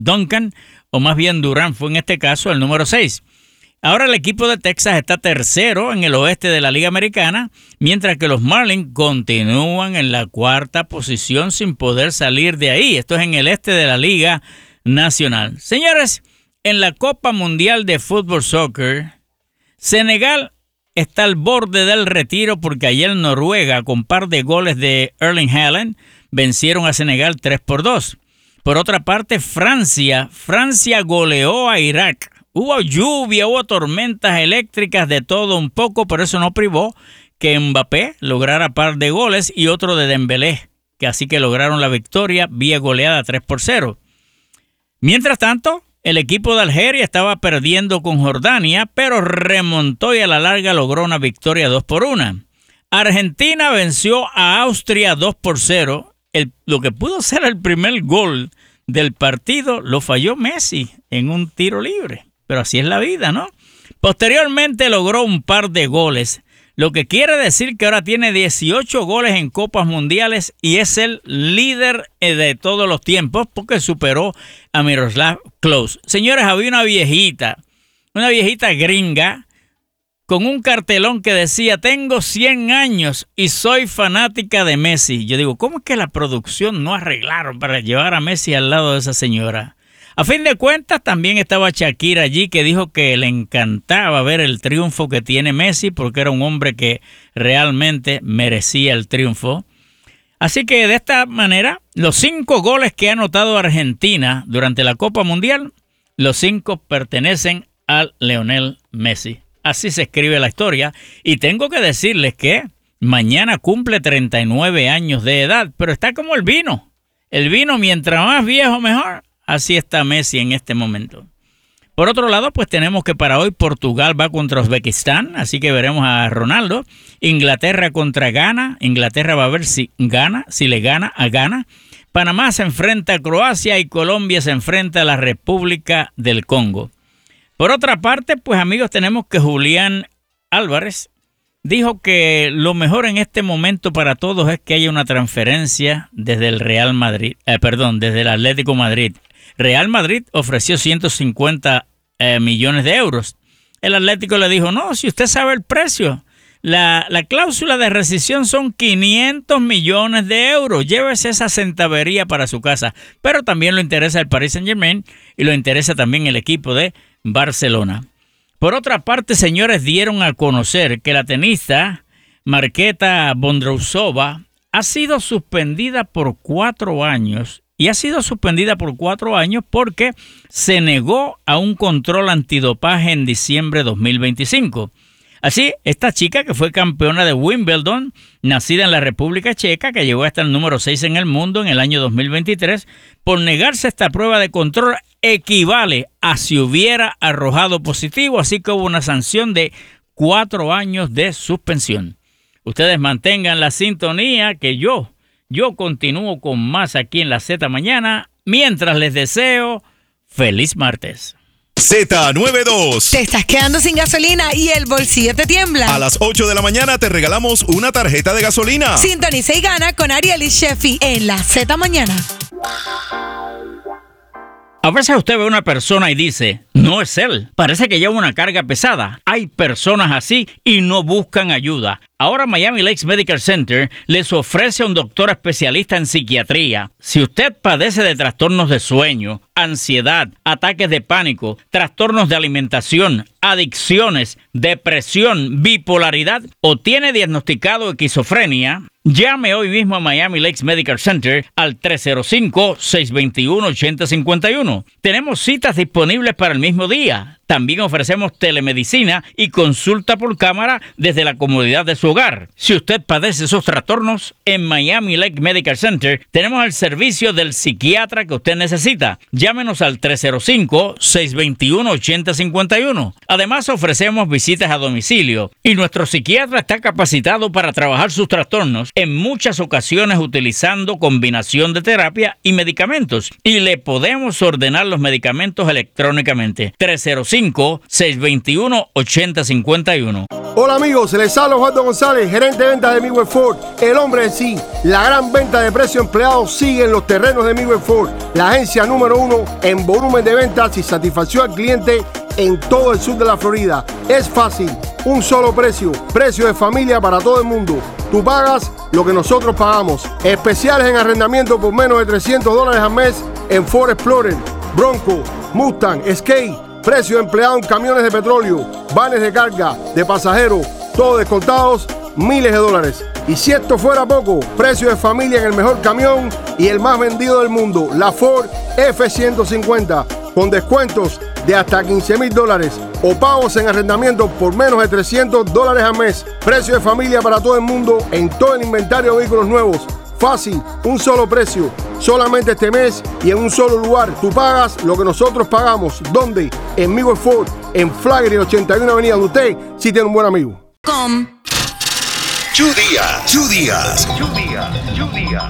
Duncan, o más bien Durant fue en este caso el número 6. Ahora el equipo de Texas está tercero en el oeste de la Liga Americana, mientras que los Marlins continúan en la cuarta posición sin poder salir de ahí. Esto es en el este de la Liga Nacional. Señores, en la Copa Mundial de Fútbol Soccer, Senegal está al borde del retiro porque ayer Noruega, con par de goles de Erling Haaland, vencieron a Senegal 3-2. Por otra parte, Francia goleó a Irak. Hubo lluvia, hubo tormentas eléctricas, de todo un poco, pero eso no privó que Mbappé lograra par de goles y otro de Dembélé, que así que lograron la victoria vía goleada 3-0. Mientras tanto, el equipo de Algeria estaba perdiendo con Jordania, pero remontó y a la larga logró una victoria 2-1. Argentina venció a Austria 2-0. Lo que pudo ser el primer gol del partido lo falló Messi en un tiro libre. Pero así es la vida, ¿no? Posteriormente logró un par de goles, lo que quiere decir que ahora tiene 18 goles en Copas Mundiales y es el líder de todos los tiempos porque superó a Miroslav Klose. Señores, había una viejita gringa con un cartelón que decía: tengo 100 años y soy fanática de Messi. Yo digo, ¿cómo es que la producción no arreglaron para llevar a Messi al lado de esa señora? A fin de cuentas, también estaba Shakira allí, que dijo que le encantaba ver el triunfo que tiene Messi porque era un hombre que realmente merecía el triunfo. Así que de esta manera, los 5 goles que ha anotado Argentina durante la Copa Mundial, los 5 pertenecen a Lionel Messi. Así se escribe la historia. Y tengo que decirles que mañana cumple 39 años de edad, pero está como el vino. El vino, mientras más viejo, mejor. Así está Messi en este momento. Por otro lado, pues tenemos que para hoy Portugal va contra Uzbekistán, así que veremos a Ronaldo. Inglaterra contra Ghana. Inglaterra va a ver si le gana a Ghana. Panamá se enfrenta a Croacia y Colombia se enfrenta a la República del Congo. Por otra parte, pues amigos, tenemos que Julián Álvarez dijo que lo mejor en este momento para todos es que haya una transferencia desde el desde el Atlético Madrid. Real Madrid ofreció 150 millones de euros. El Atlético le dijo, no, si usted sabe el precio, la cláusula de rescisión son 500 millones de euros. Llévese esa centavería para su casa. Pero también lo interesa el Paris Saint-Germain y lo interesa también el equipo de Barcelona. Por otra parte, señores, dieron a conocer que la tenista Marketa Vondrousova ha sido suspendida por 4 años. Y ha sido suspendida por 4 años porque se negó a un control antidopaje en diciembre de 2025. Así, esta chica que fue campeona de Wimbledon, nacida en la República Checa, que llegó hasta el número 6 en el mundo en el año 2023, por negarse a esta prueba de control equivale a si hubiera arrojado positivo, así que hubo una sanción de 4 años de suspensión. Ustedes mantengan la sintonía que yo continúo con más aquí en la Z Mañana, mientras les deseo feliz martes. Z92. ¿Te estás quedando sin gasolina y el bolsillo te tiembla? A las 8 de la mañana te regalamos una tarjeta de gasolina. Sintoniza y gana con Ariel y Sheffy en la Z Mañana. A veces usted ve a una persona y dice, no es él, parece que lleva una carga pesada. Hay personas así y no buscan ayuda. Ahora Miami Lakes Medical Center les ofrece a un doctor especialista en psiquiatría. Si usted padece de trastornos de sueño, ansiedad, ataques de pánico, trastornos de alimentación, adicciones, depresión, bipolaridad o tiene diagnosticado esquizofrenia, llame hoy mismo a Miami Lakes Medical Center al 305-621-8051. Tenemos citas disponibles para el mismo día. También ofrecemos telemedicina y consulta por cámara desde la comodidad de su hogar. Si usted padece esos trastornos, en Miami Lake Medical Center tenemos el servicio del psiquiatra que usted necesita. Llámenos al 305-621-8051. Además, ofrecemos visitas a domicilio y nuestro psiquiatra está capacitado para trabajar sus trastornos, en muchas ocasiones utilizando combinación de terapia y medicamentos. Y le podemos ordenar los medicamentos electrónicamente. 305-621-8051. Hola amigos, les habla Osvaldo González, gerente de ventas de Midwest Ford, el hombre en sí. La gran venta de precio empleado sigue en los terrenos de Midwest Ford, la agencia número 1 en volumen de ventas y satisfacción al cliente en todo el sur de la Florida. Es fácil, un solo precio, precio de familia para todo el mundo. Tú pagas lo que nosotros pagamos. Especiales en arrendamiento por menos de $300 al mes en Ford Explorer, Bronco, Mustang, Escape. Precio empleado en camiones de petróleo, vanes de carga, de pasajeros, todos descontados, miles de dólares. Y si esto fuera poco, precio de familia en el mejor camión y el más vendido del mundo, la Ford F-150, con descuentos de hasta $15,000 o pagos en arrendamiento por menos de $300 al mes. Precio de familia para todo el mundo en todo el inventario de vehículos nuevos. Fácil, un solo precio, solamente este mes y en un solo lugar. Tú pagas lo que nosotros pagamos. ¿Dónde? En Midwest Ford, en Flagler 81 Avenida de usted, si tiene un buen amigo. Díaz.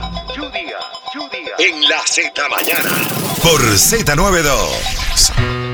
En la Z Mañana. Por Z92.